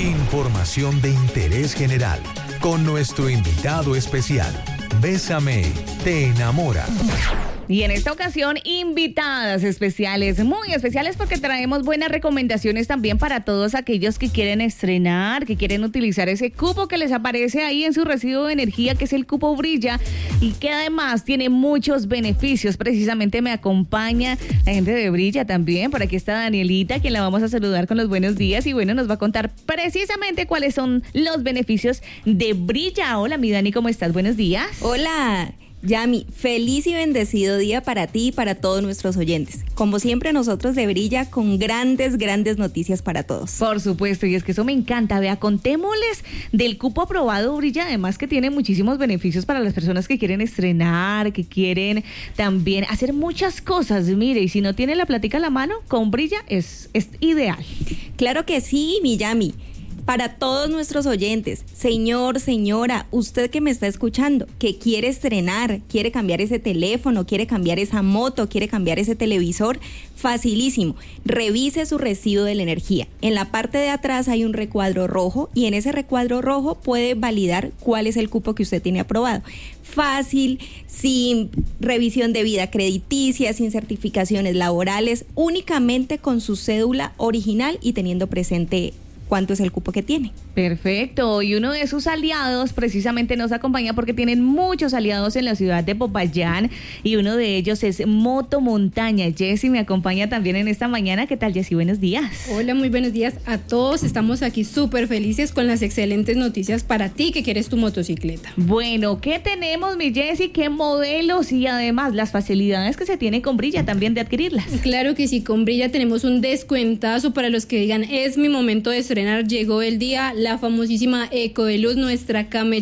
Información de interés general con nuestro invitado especial. Bésame, te enamora. Y en esta ocasión, invitadas especiales, muy especiales porque traemos buenas recomendaciones también para todos aquellos que quieren estrenar, que quieren utilizar ese cupo que les aparece ahí en su recibo de energía, que es el cupo Brilla, y que además tiene muchos beneficios. Precisamente me acompaña la gente de Brilla también. Por aquí está Danielita, quien la vamos a saludar con los buenos días, y bueno, nos va a contar precisamente cuáles son los beneficios de Brilla. Hola, mi Dani, ¿cómo estás? Buenos días. Hola, Yami, feliz y bendecido día para ti y para todos nuestros oyentes. Como siempre, nosotros de Brilla con grandes noticias para todos. Por supuesto, y es que eso me encanta. Vea, contémosles del cupo aprobado Brilla, además que tiene muchísimos beneficios para las personas que quieren estrenar, que quieren también hacer muchas cosas. Mire, y si no tiene la plática a la mano, con Brilla es ideal. Claro que sí, mi Yami. Para todos nuestros oyentes, señor, señora, usted que me está escuchando, que quiere estrenar, quiere cambiar ese teléfono, quiere cambiar esa moto, quiere cambiar ese televisor, facilísimo. Revise su recibo de la energía. En la parte de atrás hay un recuadro rojo y en ese recuadro rojo puede validar cuál es el cupo que usted tiene aprobado. Fácil, sin revisión de vida crediticia, sin certificaciones laborales, únicamente con su cédula original y teniendo presente cuánto es el cupo que tiene. Perfecto, y uno de sus aliados precisamente nos acompaña porque tienen muchos aliados en la ciudad de Popayán, y uno de ellos es Moto Montaña. Jessy me acompaña también en esta mañana. ¿Qué tal, Jessy? Buenos días. Hola, muy buenos días a todos. Estamos aquí súper felices con las excelentes noticias para ti que quieres tu motocicleta. Bueno, ¿qué tenemos, mi Jessy? ¿Qué modelos? Y además las facilidades que se tienen con Brilla también de adquirirlas. Claro que sí, con Brilla tenemos un descuentazo para los que digan, es mi momento de estrenar, llegó el día, la famosísima Eco de Luz, nuestra